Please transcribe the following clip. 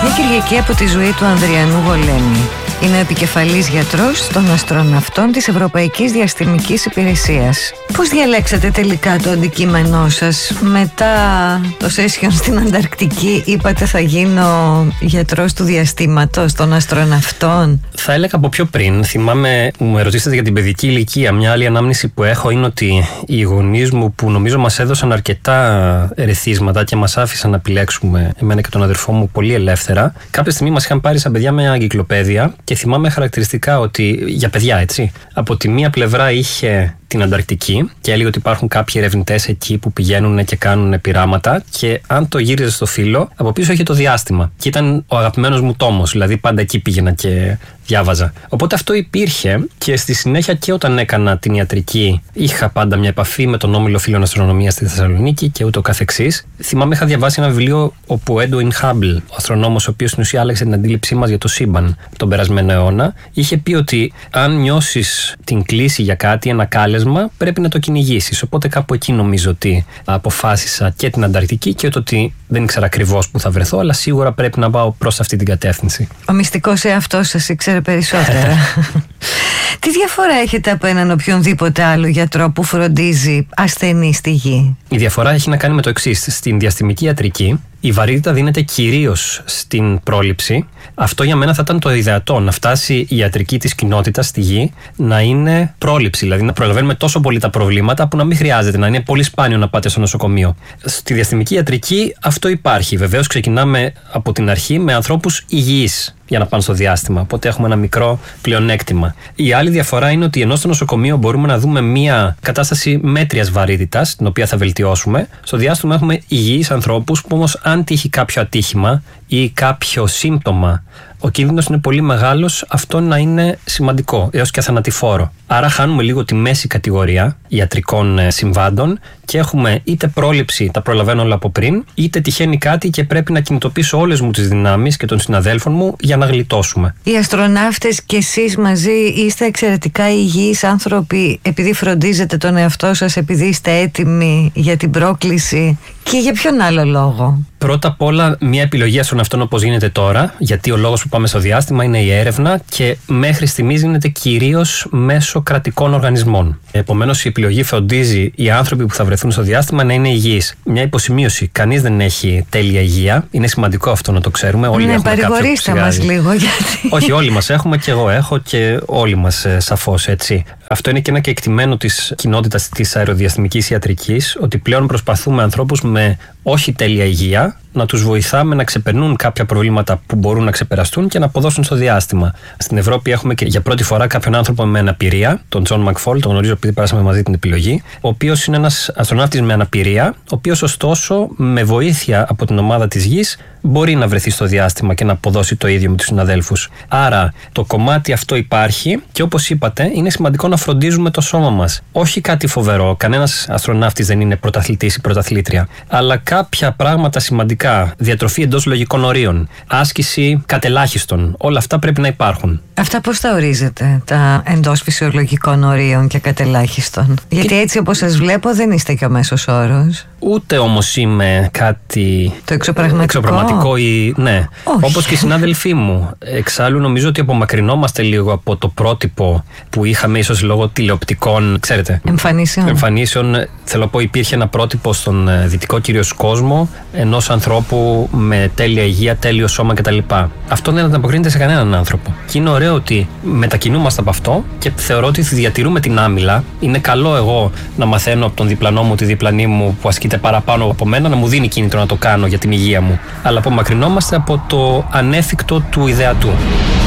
Μια Κυριακή από τη ζωή του Ανδριανού Γολέμη. Είναι ο επικεφαλής γιατρός των αστροναυτών της Ευρωπαϊκής Διαστημικής Υπηρεσίας. Πώς διαλέξατε τελικά το αντικείμενό σας? Μετά το session στην Ανταρκτική είπατε θα γίνω γιατρός του διαστήματος, των αστροναυτών. Θα έλεγα από πιο πριν. Θυμάμαι, μου ρωτήσατε για την παιδική ηλικία. Μια άλλη ανάμνηση που έχω είναι ότι οι γονείς μου, που νομίζω μας έδωσαν αρκετά ερεθίσματα και μας άφησαν να επιλέξουμε, εμένα και τον αδερφό μου, πολύ ελεύθερα, κάποια στιγμή μας είχαν πάρει σαν παιδιά μια εγκυκλοπαίδεια και θυμάμαι χαρακτηριστικά ότι, για παιδιά έτσι, από τη μία πλευρά είχε την Ανταρκτική και έλεγε ότι υπάρχουν κάποιοι ερευνητές εκεί που πηγαίνουν και κάνουν πειράματα, και αν το γύριζε στο φύλλο, από πίσω είχε το διάστημα. Και ήταν ο αγαπημένος μου τόμος, δηλαδή πάντα εκεί πήγαινα και διάβαζα. Οπότε αυτό υπήρχε, και στη συνέχεια και όταν έκανα την ιατρική είχα πάντα μια επαφή με τον Όμιλο Φίλων Αστρονομίας στη Θεσσαλονίκη και ούτω καθεξής. Θυμάμαι, είχα διαβάσει ένα βιβλίο όπου ο Έντουιν Χάμπλ, ο αστρονόμος, ο οποίος στην ουσία άλλαξε την αντίληψή μας για το σύμπαν τον περασμένο αιώνα, είχε πει ότι αν νιώσεις την κλίση για κάτι, ένα κάλεσμα, πρέπει να το κυνηγήσεις. Οπότε κάπου εκεί νομίζω ότι αποφάσισα και την Ανταρκτική και ότι δεν ήξερα ακριβώς που θα βρεθώ, αλλά σίγουρα πρέπει να πάω προς αυτή την κατεύθυνση. Ο μυστικός εαυτός σας ήξερε περισσότερα. Τι διαφορά έχετε από έναν οποιονδήποτε άλλο γιατρό που φροντίζει ασθενή στη γη? Η διαφορά έχει να κάνει με το εξής. Στην διαστημική ιατρική η βαρύτητα δίνεται κυρίως στην πρόληψη. Αυτό για μένα θα ήταν το ιδεατό, να φτάσει η ιατρική της κοινότητας στη γη να είναι πρόληψη, δηλαδή να προλαβαίνουμε τόσο πολύ τα προβλήματα που να μην χρειάζεται, να είναι πολύ σπάνιο να πάτε στο νοσοκομείο. Στη διαστημική ιατρική αυτό υπάρχει. Βεβαίως ξεκινάμε από την αρχή με ανθρώπους υγιείς για να πάνε στο διάστημα. Οπότε έχουμε ένα μικρό πλεονέκτημα. Η άλλη διαφορά είναι ότι ενώ στο νοσοκομείο μπορούμε να δούμε μια κατάσταση μέτριας βαρύτητας, την οποία θα βελτιώσουμε, στο διάστημα έχουμε υγιείς ανθρώπους που όμως, αν τύχει κάποιο ατύχημα ή κάποιο σύμπτωμα, ο κίνδυνος είναι πολύ μεγάλος αυτό να είναι σημαντικό, έως και θανατηφόρο. Άρα χάνουμε λίγο τη μέση κατηγορία ιατρικών συμβάντων και έχουμε είτε πρόληψη, τα προλαβαίνω όλα από πριν, είτε τυχαίνει κάτι και πρέπει να κινητοποιήσω όλες μου τις δυνάμεις και των συναδέλφων μου για να γλιτώσουμε. Οι αστροναύτες και εσείς μαζί είστε εξαιρετικά υγιείς άνθρωποι, επειδή φροντίζετε τον εαυτό σας, επειδή είστε έτοιμοι για την πρόκληση, και για ποιον άλλο λόγο? Πρώτα απ' όλα, μια επιλογή αστροναυτών όπως γίνεται τώρα, γιατί ο λόγος που πάμε στο διάστημα είναι η έρευνα και μέχρι στιγμής γίνεται κυρίως μέσω κρατικών οργανισμών. Επομένως, η επιλογή φροντίζει οι άνθρωποι που θα βρεθούν στο διάστημα να είναι υγιείς. Μια υποσημείωση: κανείς δεν έχει τέλεια υγεία. Είναι σημαντικό αυτό να το ξέρουμε. Όλοι έχουμε κάποιο που παρηγορήστε μας λίγο, γιατί. Όχι, όλοι μας έχουμε, και εγώ έχω, και όλοι μας σαφώς έτσι. Αυτό είναι και ένα κεκτημένο της κοινότητας της αεροδιαστημικής ιατρικής, ότι πλέον προσπαθούμε ανθρώπους με όχι τέλεια υγεία να τους βοηθάμε να ξεπερνούν κάποια προβλήματα που μπορούν να ξεπεραστούν και να αποδώσουν στο διάστημα. Στην Ευρώπη έχουμε και για πρώτη φορά κάποιον άνθρωπο με αναπηρία, τον Τζον Μακφόλ, τον γνωρίζω επειδή περάσαμε μαζί την επιλογή, ο οποίος είναι ένας αστροναύτης με αναπηρία, ο οποίος ωστόσο με βοήθεια από την ομάδα της Γης μπορεί να βρεθεί στο διάστημα και να αποδώσει το ίδιο με τους συναδέλφους. Άρα το κομμάτι αυτό υπάρχει και όπως είπατε, είναι σημαντικό να φροντίζουμε το σώμα μας. Όχι κάτι φοβερό, κανένας αστροναύτης δεν είναι πρωταθλητής ή πρωταθλήτρια, αλλά κάποια πράγματα σημαντικά, διατροφή εντός λογικών ορίων, άσκηση κατελάχιστον, όλα αυτά πρέπει να υπάρχουν. Αυτά πώς τα ορίζετε, τα εντός φυσιολογικών ορίων και κατελάχιστον? Γιατί έτσι όπως σας βλέπω δεν είστε και ο μέσος όρος. Ούτε όμως είμαι κάτι το εξωπραγματικό ή ναι. Όπως και οι συνάδελφοί μου. Εξάλλου νομίζω ότι απομακρυνόμαστε λίγο από το πρότυπο που είχαμε ίσως λόγω τηλεοπτικών, ξέρετε, εμφανίσεων. Θέλω να πω, υπήρχε ένα πρότυπο στον δυτικό κυρίως κόσμο ενός ανθρώπου με τέλεια υγεία, τέλειο σώμα κτλ. Αυτό δεν ανταποκρίνεται σε κανέναν άνθρωπο. Και είναι ωραίο ότι μετακινούμαστε από αυτό και θεωρώ ότι διατηρούμε την άμυλα. Είναι καλό εγώ να μαθαίνω από τον διπλανό μου, τη διπλανή μου που ασκείται παραπάνω από μένα, να μου δίνει κίνητρο να το κάνω για την υγεία μου. Αλλά απομακρυνόμαστε από το ανέφικτο του ιδεατού.